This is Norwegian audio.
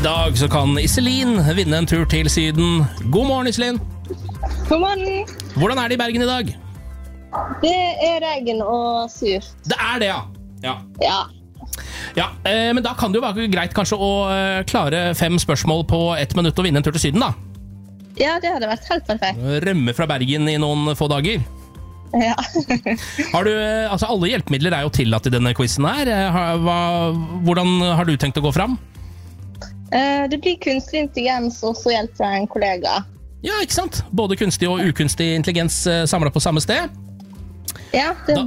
dag så kan Iselin vinne en tur til Syden. God morgen, Iselin. God morgen. Hvordan det i Bergen i dag? Det regn og surt. Det det, ja. Ja. Ja, men da kan det jo være greit kanskje å klare 5 spørsmål på 1 minutt og vinne en tur til Syden, da. Ja, det hadde vært helt perfekt. Rømme fra Bergen i noen få dager. Ja. Har du, altså alle hjelpemidler jo tillatt i denne quizen her. Hvordan har du tenkt å gå fram? Det blir kunstig intelligens og så hjelp fra en kollega. Ja, ikke sant? Både kunstig og ukunstig intelligens samlet på samme sted. Ja, det